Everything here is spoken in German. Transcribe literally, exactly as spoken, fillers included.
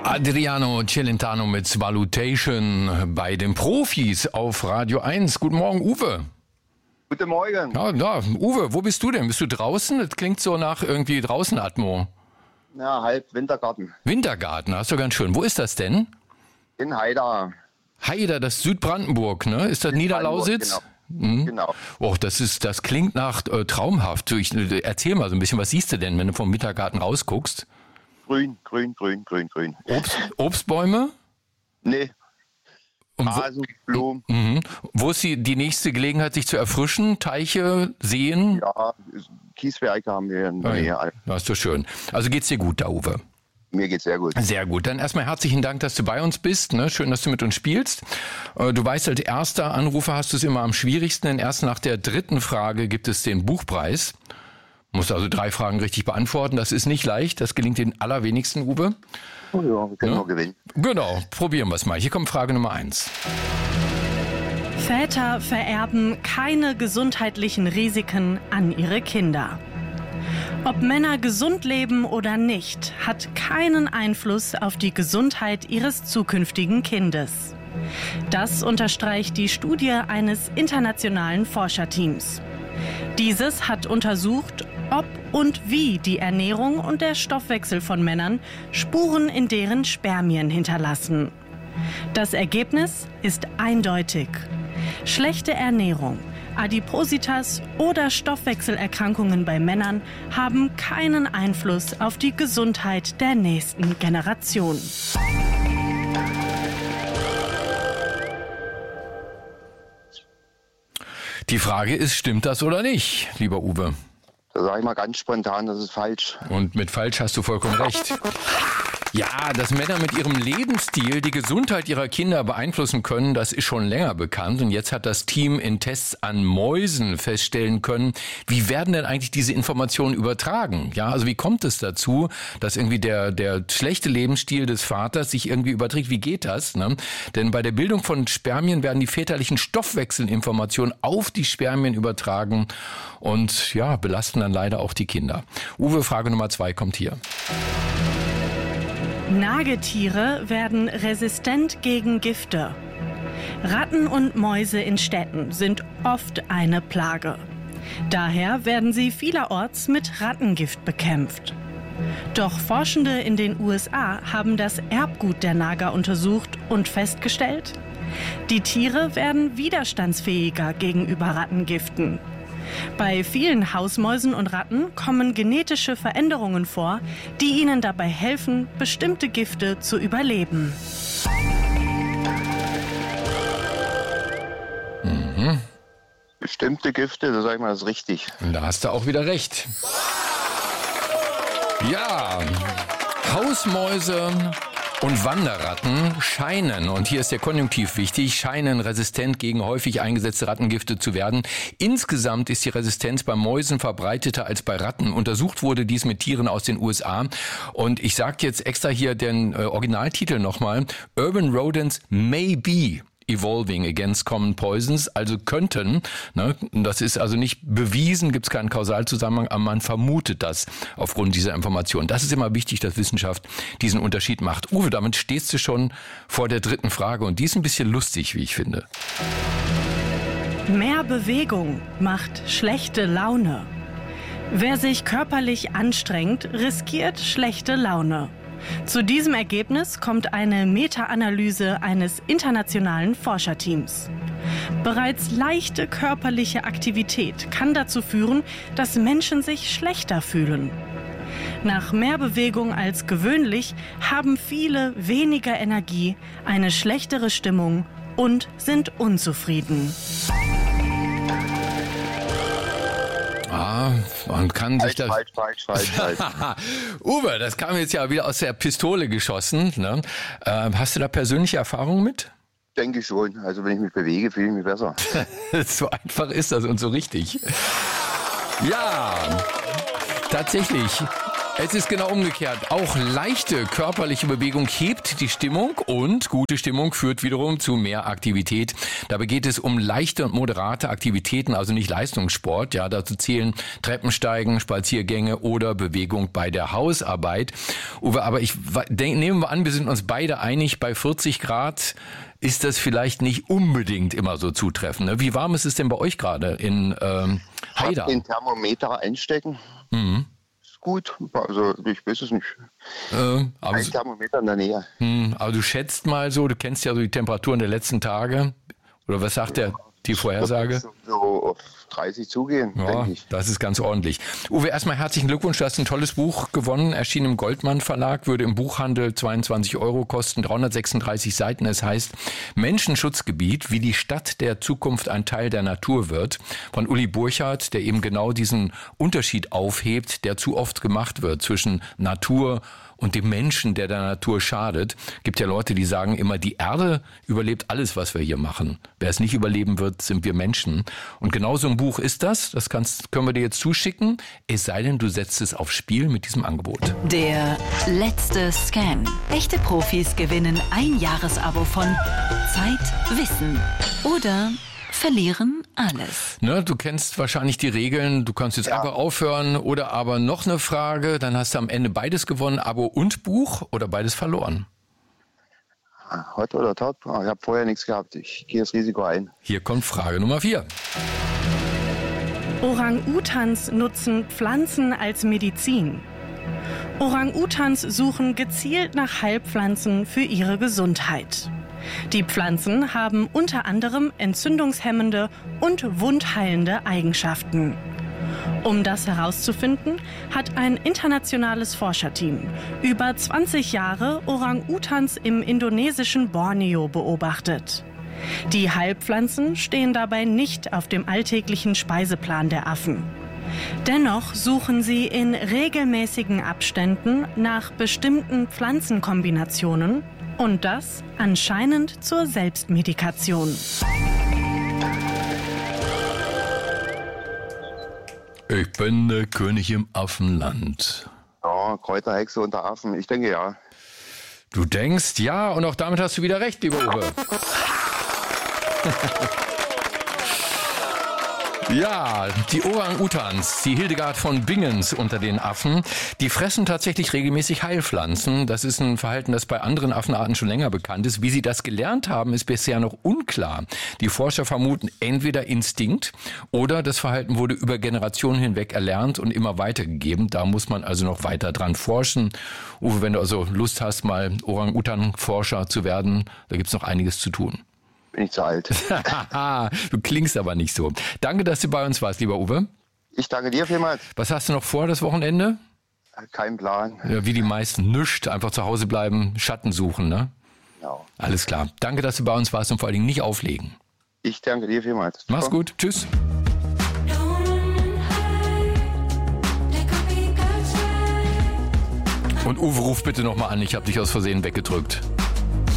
Adriano Celentano mit Salutation bei den Profis auf Radio eins. Guten Morgen, Uwe. Guten Morgen. Ja, ja, Uwe, wo bist du denn? Bist du draußen? Das klingt so nach irgendwie draußen Atmo. Ja, halb Wintergarten. Wintergarten, hast du ganz schön. Wo ist das denn? In Haida. Haida, das ist Südbrandenburg, ne? Ist das Niederlausitz? Genau. Mhm. genau. Oh, das ist, das klingt nach äh, traumhaft. Ich, erzähl mal so ein bisschen, was siehst du denn, wenn du vom Wintergarten rausguckst? Grün, grün, grün, grün, grün. Obst, Obstbäume? Nee. Und wo, Rasen, Blumen. mhm. Wo ist die, die nächste Gelegenheit, sich zu erfrischen? Teiche, Seen? Ja, Kieswerke haben wir in der Ah, Nähe. ja. Das ist doch schön. Also geht's dir gut da, Uwe? Mir geht's sehr gut. Sehr gut. Dann erstmal herzlichen Dank, dass du bei uns bist. Ne? Schön, dass du mit uns spielst. Du weißt, als erster Anrufer hast du es immer am schwierigsten, denn erst nach der dritten Frage gibt es den Buchpreis. Du musst also drei Fragen richtig beantworten. Das ist nicht leicht. Das gelingt den allerwenigsten, Uwe. Oh ja, wir können Ja? nur gewinnen. Genau. Probieren wir es mal. Hier kommt Frage Nummer eins. Väter vererben keine gesundheitlichen Risiken an ihre Kinder. Ob Männer gesund leben oder nicht, hat keinen Einfluss auf die Gesundheit ihres zukünftigen Kindes. Das unterstreicht die Studie eines internationalen Forscherteams. Dieses hat untersucht, ob und wie die Ernährung und der Stoffwechsel von Männern Spuren in deren Spermien hinterlassen. Das Ergebnis ist eindeutig. Schlechte Ernährung, Adipositas oder Stoffwechselerkrankungen bei Männern haben keinen Einfluss auf die Gesundheit der nächsten Generation. Die Frage ist, stimmt das oder nicht, lieber Uwe? Da sage ich mal ganz spontan, das ist falsch. Und mit falsch hast du vollkommen recht. Ja, dass Männer mit ihrem Lebensstil die Gesundheit ihrer Kinder beeinflussen können, das ist schon länger bekannt. Und jetzt hat das Team in Tests an Mäusen feststellen können, wie werden denn eigentlich diese Informationen übertragen? Ja, also wie kommt es dazu, dass irgendwie der, der schlechte Lebensstil des Vaters sich irgendwie überträgt? Wie geht das? Ne? Denn bei der Bildung von Spermien werden die väterlichen Stoffwechselinformationen auf die Spermien übertragen und ja, belasten dann leider auch die Kinder. Uwe, Frage Nummer zwei kommt hier. Nagetiere werden resistent gegen Gifte. Ratten und Mäuse in Städten sind oft eine Plage. Daher werden sie vielerorts mit Rattengift bekämpft. Doch Forschende in den U S A haben das Erbgut der Nager untersucht und festgestellt, die Tiere werden widerstandsfähiger gegenüber Rattengiften. Bei vielen Hausmäusen und Ratten kommen genetische Veränderungen vor, die ihnen dabei helfen, bestimmte Gifte zu überleben. Mhm. Bestimmte Gifte, da sage ich mal, das ist richtig. Und da hast du auch wieder recht. Ja, Hausmäuse und Wanderratten scheinen, und hier ist der Konjunktiv wichtig, scheinen resistent gegen häufig eingesetzte Rattengifte zu werden. Insgesamt ist die Resistenz bei Mäusen verbreiteter als bei Ratten. Untersucht wurde dies mit Tieren aus den U S A. Und ich sage jetzt extra hier den äh, Originaltitel nochmal. Urban Rodents may be evolving against common poisons, also könnten, ne, das ist also nicht bewiesen, gibt es keinen Kausalzusammenhang, aber man vermutet das aufgrund dieser Information. Das ist immer wichtig, dass Wissenschaft diesen Unterschied macht. Uwe, damit stehst du schon vor der dritten Frage und die ist ein bisschen lustig, wie ich finde. Mehr Bewegung macht schlechte Laune. Wer sich körperlich anstrengt, riskiert schlechte Laune. Zu diesem Ergebnis kommt eine Meta-Analyse eines internationalen Forscherteams. Bereits leichte körperliche Aktivität kann dazu führen, dass Menschen sich schlechter fühlen. Nach mehr Bewegung als gewöhnlich haben viele weniger Energie, eine schlechtere Stimmung und sind unzufrieden. Ah, man kann sich das... Falsch, falsch, falsch, falsch, falsch. Uwe, das kam jetzt ja wieder aus der Pistole geschossen. Ne? Äh, hast du da persönliche Erfahrungen mit? Denke schon. Also wenn ich mich bewege, fühle ich mich besser. So einfach ist das und so richtig. Ja, tatsächlich. Es ist genau umgekehrt. Auch leichte körperliche Bewegung hebt die Stimmung und gute Stimmung führt wiederum zu mehr Aktivität. Dabei geht es um leichte und moderate Aktivitäten, also nicht Leistungssport. Ja, dazu zählen Treppensteigen, Spaziergänge oder Bewegung bei der Hausarbeit. Uwe, aber ich denk, nehmen wir an, wir sind uns beide einig, bei vierzig Grad ist das vielleicht nicht unbedingt immer so zutreffend. Wie warm ist es denn bei euch gerade in ähm, Haida? Den Thermometer einstecken. Mhm. Gut, also ich weiß es nicht. Äh, aber Ein Thermometer in der Nähe. Hm, aber du schätzt mal so, du kennst ja so die Temperaturen der letzten Tage. Oder was sagt der, die Vorhersage? So, so auf dreißig zugehen, Ja, denke ich. das ist ganz ordentlich. Uwe, erstmal herzlichen Glückwunsch, du hast ein tolles Buch gewonnen, erschienen im Goldmann Verlag, würde im Buchhandel zweiundzwanzig Euro kosten, dreihundertsechsunddreißig Seiten. Es heißt Menschenschutzgebiet, wie die Stadt der Zukunft ein Teil der Natur wird, von Uli Burchardt, der eben genau diesen Unterschied aufhebt, der zu oft gemacht wird zwischen Natur und dem Menschen, der der Natur schadet. Gibt ja Leute, die sagen immer, die Erde überlebt alles, was wir hier machen. Wer es nicht überleben wird, sind wir Menschen. Und genau so ein Buch ist das. Das kannst, können wir dir jetzt zuschicken. Es sei denn, du setzt es aufs Spiel mit diesem Angebot. Der letzte Scan. Echte Profis gewinnen ein Jahresabo von Zeit, Wissen oder verlieren alles. Ne, du kennst wahrscheinlich die Regeln. Du kannst jetzt ja. einfach aufhören oder aber noch eine Frage. Dann hast du am Ende beides gewonnen, Abo und Buch oder beides verloren. Hot oder top? Ich habe vorher nichts gehabt. Ich gehe das Risiko ein. Hier kommt Frage Nummer vier. Orang-Utans nutzen Pflanzen als Medizin. Orang-Utans suchen gezielt nach Heilpflanzen für ihre Gesundheit. Die Pflanzen haben unter anderem entzündungshemmende und wundheilende Eigenschaften. Um das herauszufinden, hat ein internationales Forscherteam über zwanzig Jahre Orang-Utans im indonesischen Borneo beobachtet. Die Heilpflanzen stehen dabei nicht auf dem alltäglichen Speiseplan der Affen. Dennoch suchen sie in regelmäßigen Abständen nach bestimmten Pflanzenkombinationen und das anscheinend zur Selbstmedikation. Ich bin der König im Affenland. Ja, Kräuterhexe unter Affen. Ich denke ja. Du denkst, ja, und auch damit hast du wieder recht, lieber Uwe. Ja, die Orang-Utans, die Hildegard von Bingens unter den Affen, die fressen tatsächlich regelmäßig Heilpflanzen. Das ist ein Verhalten, das bei anderen Affenarten schon länger bekannt ist. Wie sie das gelernt haben, ist bisher noch unklar. Die Forscher vermuten entweder Instinkt oder das Verhalten wurde über Generationen hinweg erlernt und immer weitergegeben. Da muss man also noch weiter dran forschen. Uwe, wenn du also Lust hast, mal Orang-Utan-Forscher zu werden, da gibt's noch einiges zu tun. Bin ich zu alt. Du klingst aber nicht so. Danke, dass du bei uns warst, lieber Uwe. Ich danke dir vielmals. Was hast du noch vor, das Wochenende? Kein Plan. Ja, wie die meisten, nüscht. Einfach zu Hause bleiben, Schatten suchen, ne? Genau. Alles klar. Danke, dass du bei uns warst und vor allen Dingen nicht auflegen. Ich danke dir vielmals. Mach's gut. Tschüss. Und Uwe, ruf bitte nochmal an. Ich habe dich aus Versehen weggedrückt.